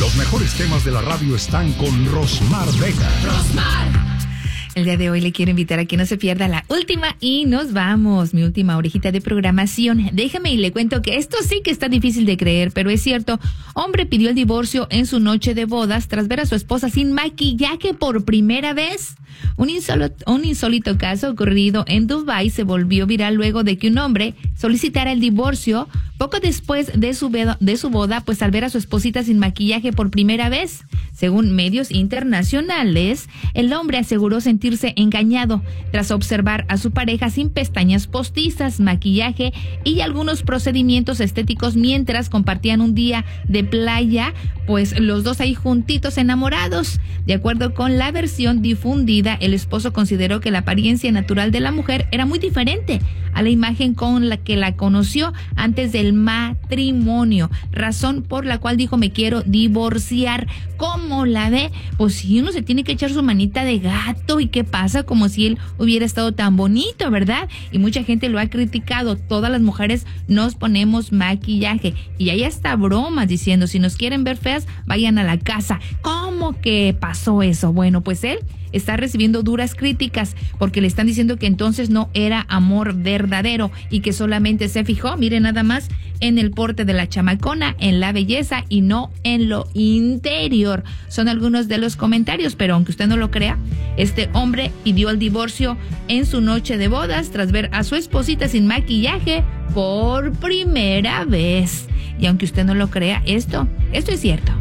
Los mejores temas de la radio están con Rosmar Vega. El día de hoy le quiero invitar a que no se pierda la última y nos vamos. Mi última orejita de programación. Déjame y le cuento que esto sí que está difícil de creer, pero es cierto. Hombre pidió el divorcio en su noche de bodas tras ver a su esposa sin maquillaje por primera vez. Un insólito caso ocurrido en Dubái se volvió viral luego de que un hombre solicitara el divorcio poco después de su boda, pues al ver a su esposita sin maquillaje por primera vez. Según medios internacionales, el hombre aseguró sentirse engañado tras observar a su pareja sin pestañas postizas, maquillaje y algunos procedimientos estéticos mientras compartían un día de playa, pues los dos ahí juntitos enamorados. De acuerdo con la versión difundida, el esposo consideró que la apariencia natural de la mujer era muy diferente a la imagen con la que la conoció antes del matrimonio, razón por la cual dijo: me quiero divorciar. ¿Cómo la ve? Pues si uno se tiene que echar su manita de gato, ¿y qué pasa? Como si él hubiera estado tan bonito, ¿verdad? Y mucha gente lo ha criticado. Todas las mujeres nos ponemos maquillaje y hay hasta bromas diciendo: si nos quieren ver feas, vayan a la casa. ¿Cómo que pasó eso? Bueno, pues él está recibiendo duras críticas porque le están diciendo que entonces no era amor verdadero y que solamente se fijó, miren nada más, en el porte de la chamacona, en la belleza y no en lo interior. Son algunos de los comentarios, pero aunque usted no lo crea, este hombre pidió el divorcio en su noche de bodas tras ver a su esposita sin maquillaje por primera vez. Y aunque usted no lo crea, esto es cierto.